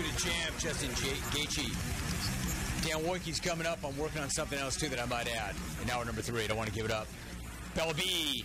2 to Jam, Justin Gaethje. Dan Woinke's coming up. I'm working on something else, too, that I might add. In hour number 3, I don't want to give it up. Bella B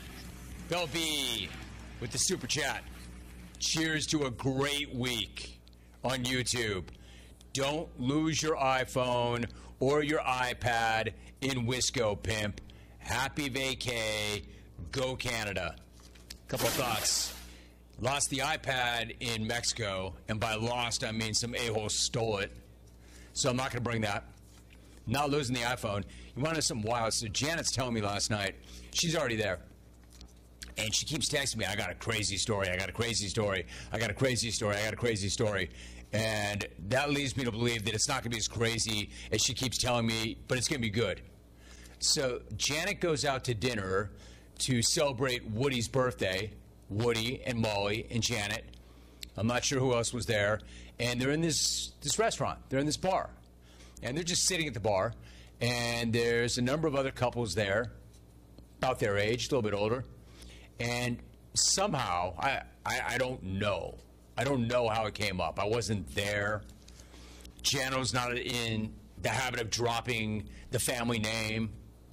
with the super chat. Cheers to a great week on YouTube. Don't lose your iPhone or your iPad in Wisco, pimp. Happy vacay. Go Canada. Couple of thoughts. Lost the iPad in Mexico, and by lost, I mean some a-hole stole it. So I'm not going to bring that. Not losing the iPhone. You want to know something wild? So Janet's telling me last night, she's already there. And she keeps texting me, I got a crazy story, I got a crazy story, I got a crazy story, I got a crazy story. And that leads me to believe that it's not going to be as crazy as she keeps telling me, but it's going to be good. So Janet goes out to dinner to celebrate Woody's birthday. Woody and Molly and Janet. I'm not sure who else was there. And they're in this restaurant. They're in this bar. And they're just sitting at the bar. And there's a number of other couples there, about their age, a little bit older. And somehow, I don't know. I don't know how it came up. I wasn't there. Janet was not in the habit of dropping the family name.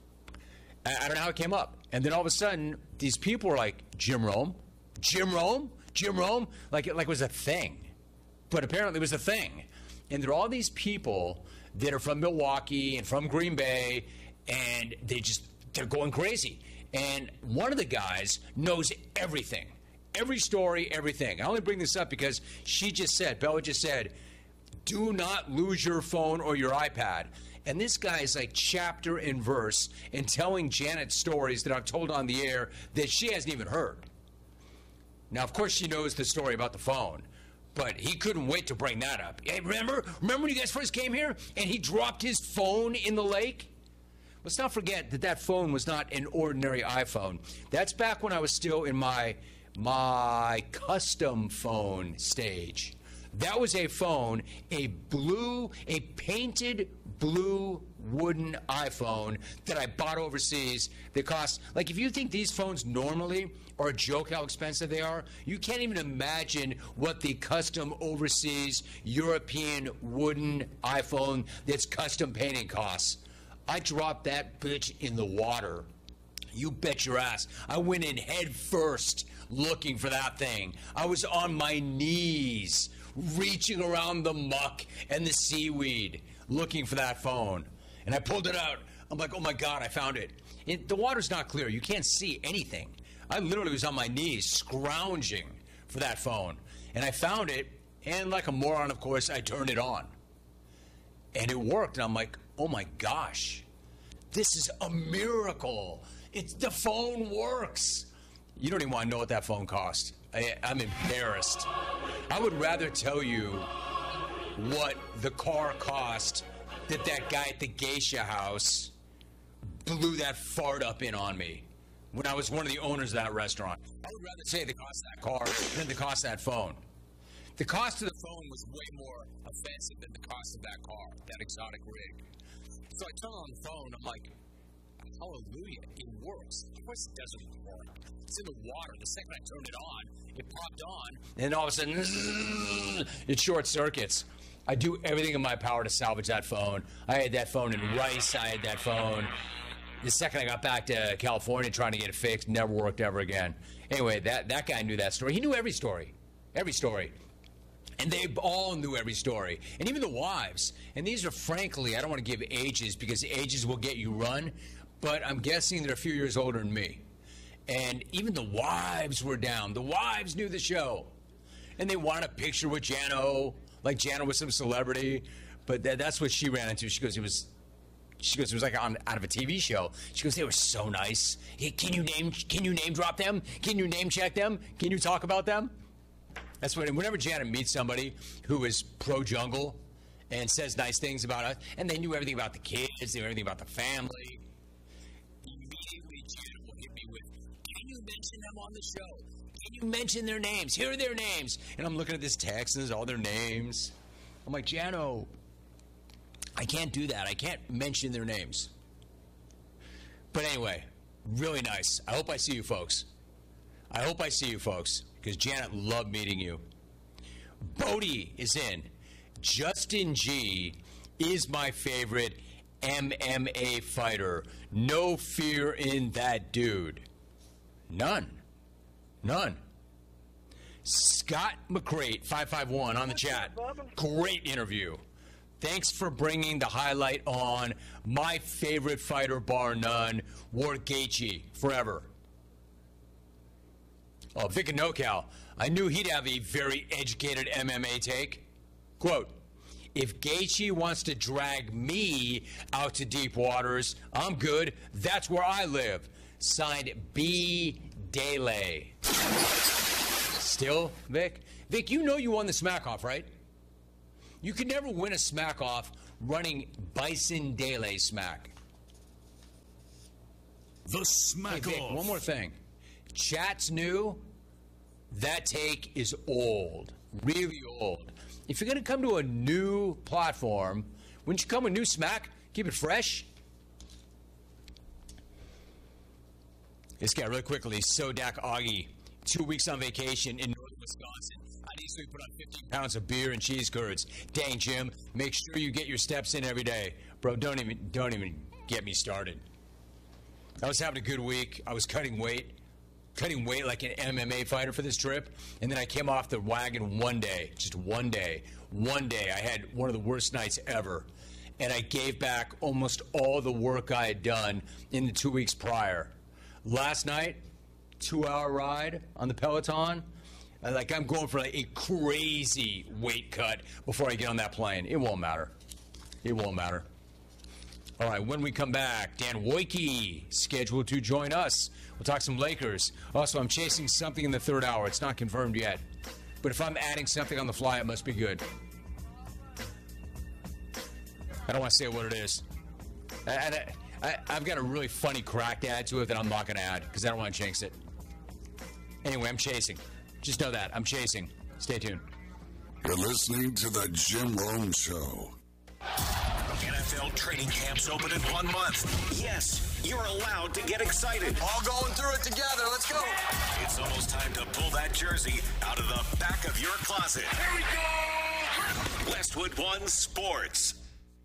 I don't know how it came up. And then all of a sudden, these people were like, Jim Rome? Jim Rome? Jim Rome? Like it was a thing. But apparently it was a thing. And there are all these people that are from Milwaukee and from Green Bay, and they're going crazy. And one of the guys knows everything. Every story, everything. I only bring this up because Bella just said, do not lose your phone or your iPad. And this guy is like chapter and verse and telling Janet stories that I've told on the air that she hasn't even heard. Now, of course, she knows the story about the phone, but he couldn't wait to bring that up. Hey, remember when you guys first came here and he dropped his phone in the lake? Let's not forget that phone was not an ordinary iPhone. That's back when I was still in my custom phone stage. That was a phone, a painted blue wooden iPhone that I bought overseas that cost, like if you think these phones normally are a joke how expensive they are, you can't even imagine what the custom overseas European wooden iPhone that's custom painted costs. I dropped that bitch in the water. You bet your ass. I went in head first looking for that thing. I was on my knees, reaching around the muck and the seaweed, looking for that phone. And I pulled it out. I'm like, oh my God, I found it. The water's not clear. You can't see anything. I literally was on my knees, scrounging for that phone. And I found it, and like a moron, of course, I turned it on. And it worked. And I'm like, oh my gosh, this is a miracle. The phone works. You don't even want to know what that phone cost. I'm embarrassed. I would rather tell you what the car cost that guy at the geisha house blew that fart up in on me when I was one of the owners of that restaurant. I would rather say the cost of that car than the cost of that phone. The cost of the phone was way more offensive than the cost of that car, that exotic rig. So I turn on the phone, I'm like, hallelujah, it works. Of course it doesn't work. It's in the water. The second I turned it on, it popped on, and all of a sudden, it short circuits. I do everything in my power to salvage that phone. I had that phone in Rice. I had that phone. The second I got back to California trying to get it fixed, never worked ever again. Anyway, that guy knew that story. He knew every story. Every story. And they all knew every story. And even the wives. And these are, frankly, I don't want to give ages because ages will get you run. But I'm guessing they're a few years older than me. And even the wives were down. The wives knew the show. And they wanted a picture with Jano, like Jano was some celebrity. But that's what she ran into. She goes, it was like out of a TV show. She goes, they were so nice. Hey, can you name drop them? Can you name check them? Can you talk about them? That's what, whenever Janet meets somebody who is pro-jungle and says nice things about us, and they knew everything about the kids, they knew everything about the family, immediately Janet will hit me with, can you mention them on the show? Can you mention their names? Here are their names. And I'm looking at this text, and there's all their names. I'm like, Jano, I can't do that. I can't mention their names. But anyway, really nice. I hope I see you folks. I hope I see you folks, because Janet loved meeting you. Bodie is in. Justin G is my favorite MMA fighter. No fear in that dude. None. Scott McCrate, 551 on the chat. Great interview. Thanks for bringing the highlight on my favorite fighter, bar none, Ward Gaethje, forever. Oh, Vic and NoCal. I knew he'd have a very educated MMA take. Quote, if Gaethje wants to drag me out to deep waters, I'm good. That's where I live. Signed B. Dele. Still, Vic? Vic, you know you won the smack-off, right? You could never win a smack-off running Bison Dele smack. The smack-off. Hey, Vic, one more thing. Chat's new. That take is old. Really old. If you're going to come to a new platform, wouldn't you come with new smack? Keep it fresh? This guy, really quickly, Sodak Augie, 2 weeks on vacation in northern Wisconsin. I'd easily put on 15 pounds of beer and cheese curds. Dang, Jim, make sure you get your steps in every day. Bro, don't even get me started. I was having a good week. I was cutting weight like an MMA fighter for this trip, and then I came off the wagon one day, just one day. One day, I had one of the worst nights ever, and I gave back almost all the work I had done in the 2 weeks prior. Last night, 2-hour ride on the Peloton. I'm going for like a crazy weight cut before I get on that plane. It won't matter. It won't matter. All right, when we come back, Dan Wojcicki scheduled to join us. We'll talk some Lakers. Also, I'm chasing something in the third hour. It's not confirmed yet. But if I'm adding something on the fly, it must be good. I don't want to say what it is. I've got a really funny crack to add to it that I'm not going to add because I don't want to jinx it. Anyway, I'm chasing. Just know that. I'm chasing. Stay tuned. You're listening to The Jim Rome Show. NFL training camps open in 1 month. Yes, you're allowed to get excited. All going through it together. Let's go. It's almost time to pull that jersey out of the back of your closet. Here we go! Westwood One Sports.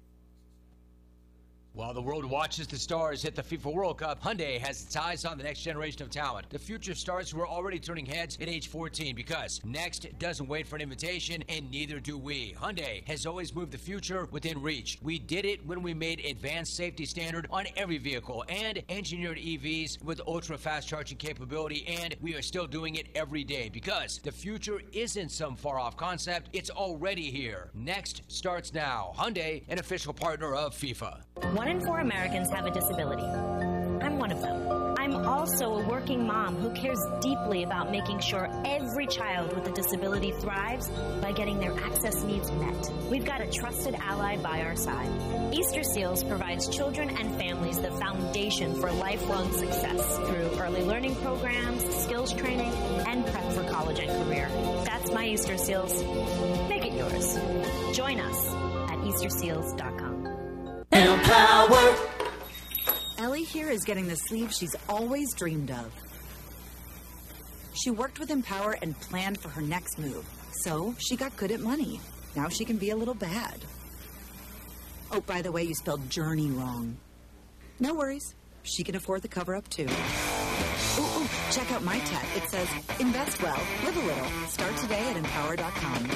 While the world watches the stars hit the FIFA World Cup, Hyundai has its eyes on the next generation of talent. The future stars who are already turning heads at age 14 because next doesn't wait for an invitation, and neither do we. Hyundai has always moved the future within reach. We did it when we made advanced safety standard on every vehicle and engineered EVs with ultra-fast charging capability, and we are still doing it every day because the future isn't some far-off concept. It's already here. Next starts now. Hyundai, an official partner of FIFA. 1 in 4 Americans have a disability. I'm one of them. I'm also a working mom who cares deeply about making sure every child with a disability thrives by getting their access needs met. We've got a trusted ally by our side. Easter Seals provides children and families the foundation for lifelong success through early learning programs, skills training, and prep for college and career. That's my Easter Seals. Make it yours. Join us at EasterSeals.com. Empower. Ellie here is getting the sleeve she's always dreamed of. She worked with Empower and planned for her next move, so she got good at money. Now she can be a little bad. Oh, by the way, you spelled journey wrong. No worries. She can afford the cover-up, too. Ooh, check out my tech. It says, invest well, live a little. Start today at Empower.com.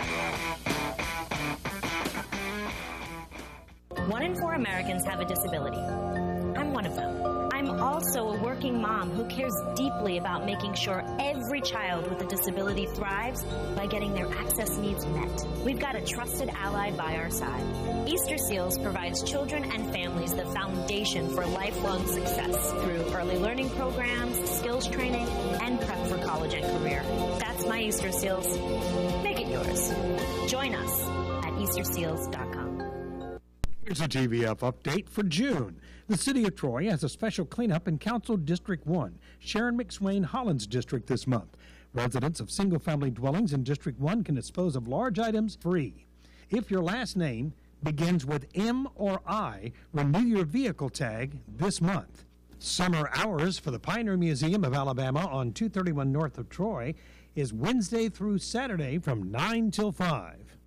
1 in 4 Americans have a disability. I'm one of them. I'm also a working mom who cares deeply about making sure every child with a disability thrives by getting their access needs met. We've got a trusted ally by our side. Easter Seals provides children and families the foundation for lifelong success through early learning programs, skills training, and prep for college and career. That's my Easter Seals. Make it yours. Join us at EasterSeals.com. Here's a TVF update for June. The city of Troy has a special cleanup in Council District 1, Sharon McSwain Hollins District this month. Residents of single-family dwellings in District 1 can dispose of large items free. If your last name begins with M or I, renew your vehicle tag this month. Summer hours for the Pioneer Museum of Alabama on 231 north of Troy is Wednesday through Saturday from 9 till 5.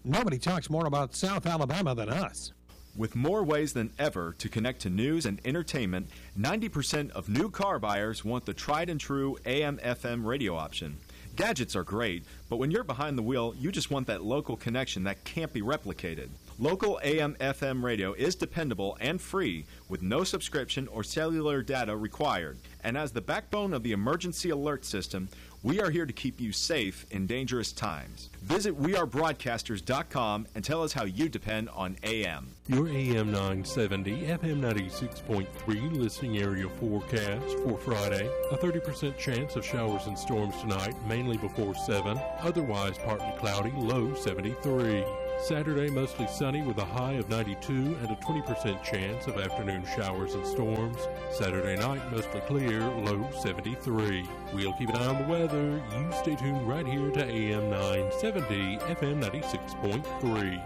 Nobody talks more about South Alabama than us. With more ways than ever to connect to news and entertainment, 90% of new car buyers want the tried and true AM/FM radio option. Gadgets are great, but when you're behind the wheel, you just want that local connection that can't be replicated. Local AM/FM radio is dependable and free with no subscription or cellular data required. And as the backbone of the emergency alert system, we are here to keep you safe in dangerous times. Visit wearebroadcasters.com and tell us how you depend on AM. Your AM 970, FM 96.3 listening area forecast for Friday. A 30% chance of showers and storms tonight, mainly before 7. Otherwise partly cloudy, low 73. Saturday, mostly sunny with a high of 92 and a 20% chance of afternoon showers and storms. Saturday night, mostly clear, low 73. We'll keep an eye on the weather. You stay tuned right here to AM 970, FM 96.3.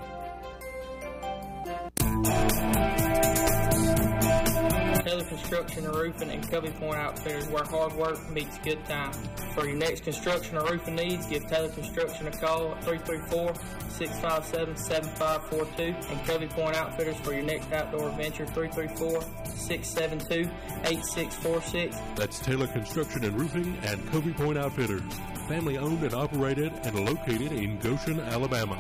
Taylor Construction and Roofing and Covey Point Outfitters, where hard work meets good time. For your next construction or roofing needs, give Taylor Construction a call at 334-657-7542 and Covey Point Outfitters for your next outdoor adventure, 334-672-8646. That's Taylor Construction and Roofing and Covey Point Outfitters. Family owned and operated and located in Goshen, Alabama.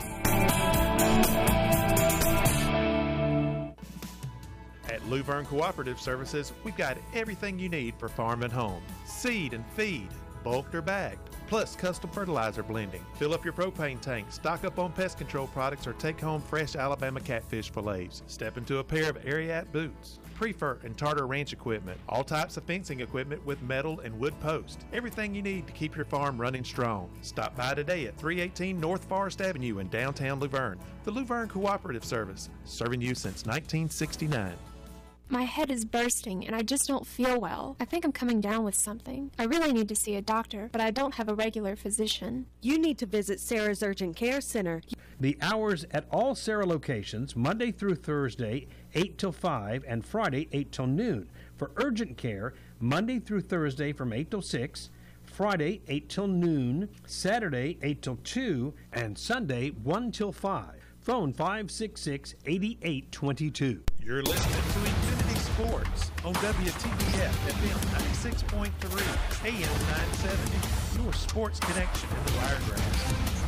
At Luverne Cooperative Services, we've got everything you need for farm and home. Seed and feed, bulked or bagged, plus custom fertilizer blending. Fill up your propane tank, stock up on pest control products, or take home fresh Alabama catfish fillets. Step into a pair of Ariat boots. Prefer and Tartar Ranch equipment, all types of fencing equipment with metal and wood posts. Everything you need to keep your farm running strong. Stop by today at 318 North Forest Avenue in downtown Luverne. The Luverne Cooperative Service, serving you since 1969. My head is bursting and I just don't feel well. I think I'm coming down with something. I really need to see a doctor, but I don't have a regular physician. You need to visit Sarah's Urgent Care Center. The hours at all Sarah locations, Monday through Thursday, 8 till 5, and Friday, 8 till noon. For urgent care, Monday through Thursday from 8 till 6, Friday, 8 till noon, Saturday, 8 till 2, and Sunday, 1 till 5. Phone 566-8822. You're listening to Infinity Sports on WTBF FM 96.3, AM 970. Your sports connection in the Wiregrass.